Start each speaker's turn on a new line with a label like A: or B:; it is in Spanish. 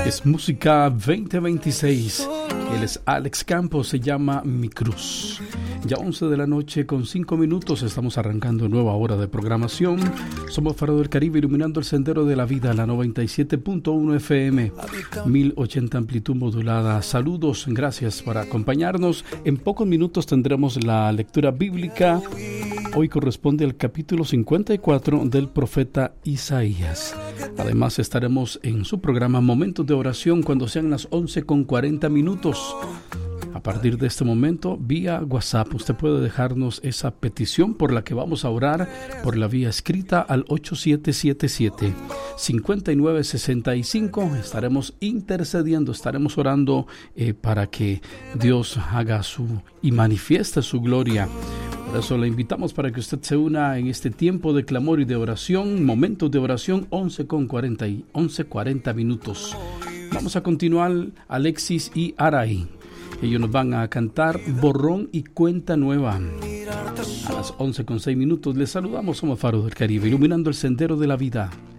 A: Es música 2026. Él es Alex Campos, se llama Mi Cruz. Ya 11 de la noche con 5 minutos, estamos arrancando nueva hora de programación. Somos Faro del Caribe, iluminando el sendero de la vida, la 97.1 FM, 1080 amplitud modulada. Saludos, gracias por acompañarnos. En pocos minutos tendremos la lectura bíblica. Hoy corresponde al capítulo 54 del profeta Isaías. Además estaremos en su programa Momentos de Oración cuando sean las 11:40. A partir de este momento, vía WhatsApp, usted puede dejarnos esa petición por la que vamos a orar por la vía escrita al 8777-5965. Estaremos intercediendo, estaremos orando para que Dios haga y manifieste su gloria. Por eso le invitamos para que usted se una en este tiempo de clamor y de oración, momentos de oración, 11:40. Vamos a continuar, Alexis y Aray. Ellos nos van a cantar Borrón y Cuenta Nueva. A las 11:06 les saludamos, somos Faro del Caribe, iluminando el sendero de la vida.